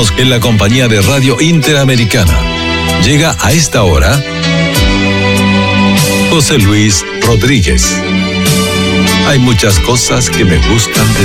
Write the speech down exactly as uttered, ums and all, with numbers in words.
En la compañía de Radio Interamericana. Llega a esta hora José Luis Rodríguez. Hay muchas cosas que me gustan de